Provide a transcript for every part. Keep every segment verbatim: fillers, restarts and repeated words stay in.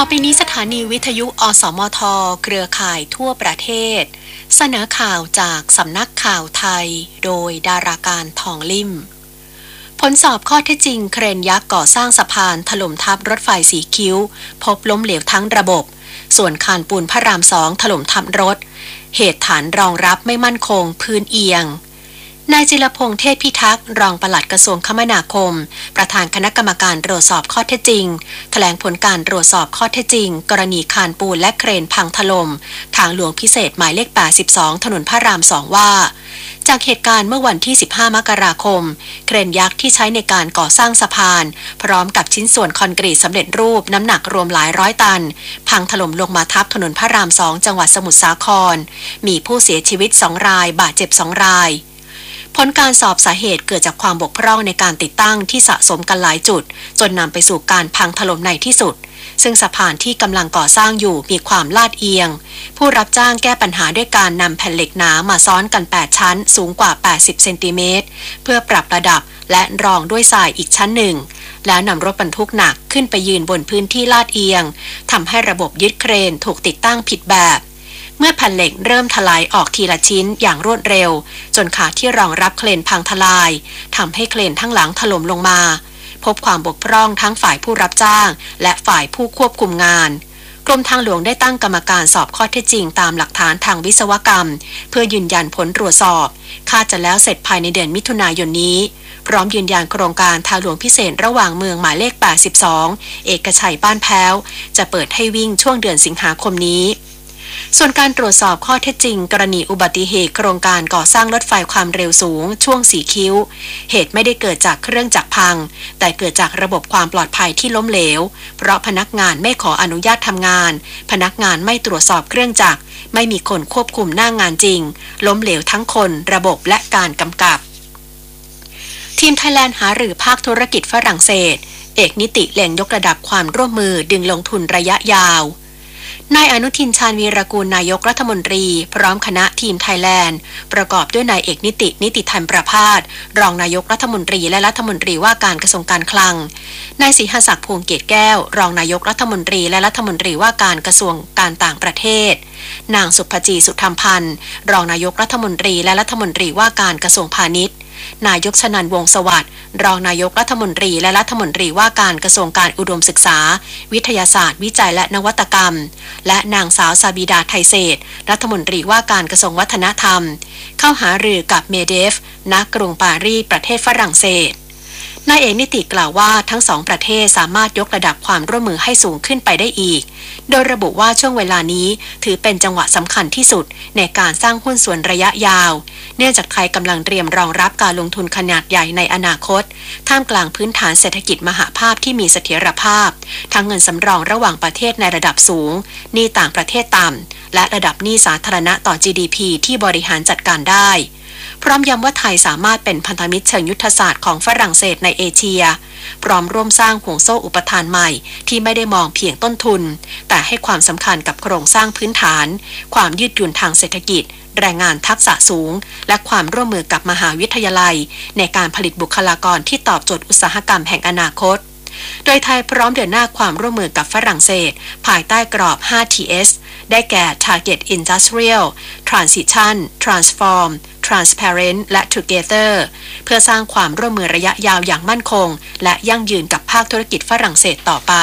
ไปนี้สถานีวิทยุอสมทเครือข่ายทั่วประเทศเสนอข่าวจากสำนักข่าวไทยโดยดาราการทองลิ่มผลสอบข้อเท็จจริงเครนยักษ์ก่อสร้างสะพานถล่มทับรถไฟสีคิ้วพบล้มเหลวทั้งระบบส่วนคานปูนพระรามสองถล่มทับรถเหตุฐานรองรับไม่มั่นคงพื้นเอียงนายจิรพงษ์เทพพิทักษ์รองปลัดกระทรวงคมนาคมประธานคณะกรรมการตรวจสอบข้อเท็จจริงแถลงผลการตรวจสอบข้อเท็จจริงกรณีคานปูนและเครนพังถล่มทางหลวงพิเศษหมายเลขแปดสิบสองถนนพระรามสองว่าจากเหตุการณ์เมื่อวันที่สิบห้ามกราคมเครนยักษ์ที่ใช้ในการก่อสร้างสะพานพร้อมกับชิ้นส่วนคอนกรีตสำเร็จรูปน้ำหนักรวมหลายร้อยตันพังถล่มลงมาทับถนนพระรามสองจังหวัดสมุทรสาครมีผู้เสียชีวิตสองรายบาดเจ็บสองรายผลการสอบสาเหตุเกิดจากความบกพร่องในการติดตั้งที่สะสมกันหลายจุดจนนำไปสู่การพังถล่มในที่สุดซึ่งสะพานที่กำลังก่อสร้างอยู่มีความลาดเอียงผู้รับจ้างแก้ปัญหาด้วยการนำแผ่นเหล็กหนามาซ้อนกันแปดชั้นสูงกว่าแปดสิบเซนติเมตรเพื่อปรับระดับและรองด้วยทรายอีกชั้นหนึ่งแล้วนำรถบรรทุกหนักขึ้นไปยืนบนพื้นที่ลาดเอียงทำให้ระบบยึดเครนถูกติดตั้งผิดแบบเมื่อแผ่นเหล็กเริ่มทลายออกทีละชิ้นอย่างรวดเร็วจนขาที่รองรับเครนพังทลายทำให้เครนทั้งหลังถล่มลงมาพบความบกพร่องทั้งฝ่ายผู้รับจ้างและฝ่ายผู้ควบคุมงานกรมทางหลวงได้ตั้งกรรมการสอบข้อเท็จจริงตามหลักฐานทางวิศวกรรมเพื่อยืนยันผลตรวจสอบคาดจะแล้วเสร็จภายในเดือนมิถุนายนนี้พร้อมยืนยันโครงการทางหลวงพิเศษระหว่างเมืองหมายเลขแปดสิบสองเอกชัยบ้านแพ้วจะเปิดให้วิ่งช่วงเดือนสิงหาคมนี้ส่วนการตรวจสอบข้อเท็จจริงกรณีอุบัติเหตุโครงการก่อสร้างรถไฟความเร็วสูงช่วงสีคิ้วเหตุไม่ได้เกิดจากเครื่องจักรพังแต่เกิดจากระบบความปลอดภัยที่ล้มเหลวเพราะพนักงานไม่ขออนุญาตทำงานพนักงานไม่ตรวจสอบเครื่องจักรไม่มีคนควบคุมหน้างานจริงล้มเหลวทั้งคนระบบและการกำกับทีมไทยแลนด์หารือภาคธุรกิจฝรั่งเศสเอกนิติเล็งยกระดับความร่วมมือดึงลงทุนระยะยาวนายอนุทินชาญวีรกูลนายกรัฐมนตรีพร้อมคณะทีมไทยแลนด์ประกอบด้วยนายเอกนิตินิติธรรมประภาสรองนายกรัฐมนตรีและรัฐมนตรีว่าการกระทรวงการคลังนายศรีหศักดิ์พวงเกตแก้วรองนายกรัฐมนตรีและรัฐมนตรีว่าการกระทรวงการต่างประเทศนางสุภจีสุธรรมพันธ์รองนายกรัฐมนตรีและรัฐมนตรีว่าการกระทรวงพาณิชย์นายกชนันท์วงศ์สวัสดิ์รองนายกรัฐมนตรีและรัฐมนตรีว่าการกระทรวงการอุดมศึกษาวิทยาศาสตร์วิจัยและนวัตกรรมและนางสาวซาบิดาไทเศษรัฐมนตรีว่าการกระทรวงวัฒนธรรมเข้าหารือกับเมเดฟณกรุงปารีสประเทศฝรั่งเศสนายเอกนิติกล่าวว่าทั้งสองประเทศสามารถยกระดับความร่วมมือให้สูงขึ้นไปได้อีกโดยระบุว่าช่วงเวลานี้ถือเป็นจังหวะสำคัญที่สุดในการสร้างหุ้นส่วนระยะยาวเนื่องจากไทยกำลังเตรียมรองรับการลงทุนขนาดใหญ่ในอนาคตท่ามกลางพื้นฐานเศรษฐกิจมหภาพที่มีเสถียรภาพทั้งเงินสำรองระหว่างประเทศในระดับสูงหนี้ต่างประเทศต่ำและระดับหนี้สาธารณะต่อ จี ดี พี ที่บริหารจัดการได้พร้อมย้ำว่าไทยสามารถเป็นพันธมิตรเชิงยุทธศาสตร์ของฝรั่งเศสในเอเชียพร้อมร่วมสร้างห่วงโซ่อุปทานใหม่ที่ไม่ได้มองเพียงต้นทุนแต่ให้ความสำคัญกับโครงสร้างพื้นฐานความยืดหยุ่นทางเศรษฐกิจแรงงานทักษะสูงและความร่วมมือกับมหาวิทยาลัยในการผลิตบุคลากรที่ตอบโจทย์อุตสาหกรรมแห่งอนาคตโดยไทยพร้อมเดินหน้าความร่วมมือกับฝรั่งเศสภายใต้กรอบ ห้า ที เอส ได้แก่ Target Industrial Transition Transform Transparent และ Together เพื่อสร้างความร่วมมือระยะยาวอย่างมั่นคงและยั่งยืนกับภาคธุรกิจฝรั่งเศสต่อไป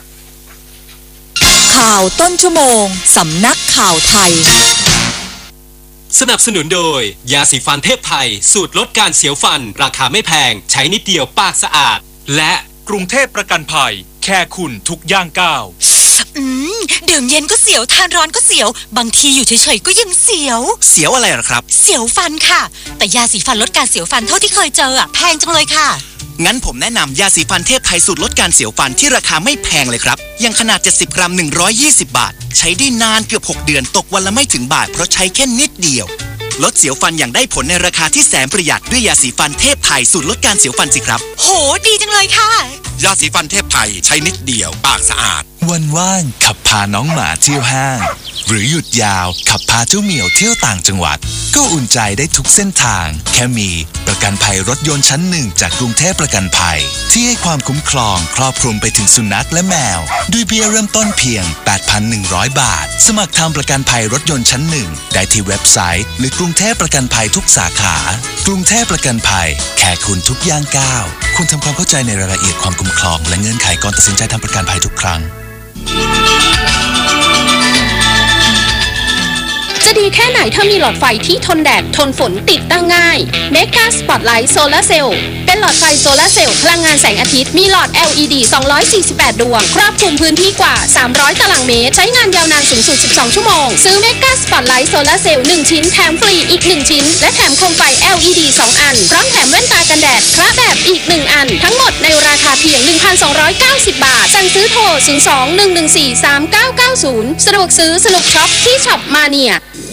ข่าวต้นชั่วโมงสำนักข่าวไทยสนับสนุนโดยยาสีฟันเทพไทยสูตรลดการเสียวฟันราคาไม่แพงใช้นิดเดียวปากสะอาดและกรุงเทพประกันภัยแค่คุณทุกย่างก้าวอืมดื่มเย็นก็เสียวทานร้อนก็เสียวบางทีอยู่เฉยๆก็ยังเสียวเสียวอะไรหรอครับเสียวฟันค่ะแต่ยาสีฟันลดการเสียวฟันเท่าที่เคยเจออ่ะแพงจังเลยค่ะงั้นผมแนะนำยาสีฟันเทพไทยสูตรลดการเสียวฟันที่ราคาไม่แพงเลยครับยังขนาดเจ็ดสิบกรัมหนึ่งร้อยยี่สิบบาทใช้ได้นานเกือบหกเดือนตกวันละไม่ถึงบาทเพราะใช้แค่นิดเดียวลดเสียวฟันอย่างได้ผลในราคาที่แสนประหยัดด้วยยาสีฟันเทพไทยสูตรลดการเสียวฟันสิครับโหดีจังเลยค่ะยาสีฟันเทพไทยใช้นิดเดียวปากสะอาดวันว่างขับพาน้องหมาเที่ยวห้างหรือหยุดยาวขับพาเจ้าเหมียวเที่ยวต่างจังหวัดก็อุ่นใจได้ทุกเส้นทางแค่มีประกันภัยรถยนต์ชั้นหนึ่งจากกรุงเทพประกันภัยที่ให้ความคุ้มครองครอบคลุมไปถึงสุนัขและแมวด้วยเบี้ยเริ่มต้นเพียง แปดพันหนึ่งร้อย บาทสมัครทำประกันภัยรถยนต์ชั้นหนึ่งได้ที่เว็บไซต์หรือกรุงเทพประกันภัยทุกสาขากรุงเทพประกันภัยแค่คุณทุกย่างก้าวคุณทำความเข้าใจในรายละเอียดความคุ้มครองและเงื่อนไขก่อนตัดสินใจทำประกันภัยทุกครั้งจะดีแค่ไหนถ้ามีหลอดไฟที่ทนแดดทนฝนติดตั้งง่าย Mega Spotlight Solar Cell เป็นหลอดไฟโซลาร์เซลล์พลังงานแสงอาทิตย์มีหลอด แอล อี ดี สองร้อยสี่สิบแปด ดวงครอบคลุมพื้นที่กว่าสามร้อยตารางเมตรใช้งานยาวนานสูงสุดสิบสองชั่วโมงซื้อ Mega Spotlight Solar Cell หนึ่งชิ้นแถมฟรีอีกหนึ่งชิ้นและแถมโคมไฟ แอล อี ดี สองอันพร้อมแถมแว่นตากันแดดพระแบบอีกหนึ่งอันทั้งหมดในราคาเพียง หนึ่งพันสองร้อยเก้าสิบ บาทสั่งซื้อโทรศูนย์ สอง หนึ่ง หนึ่ง สี่ สาม เก้า เก้า ศูนย์สะดวกซื้อสนุกช็อปที่ช็อปมาเนีย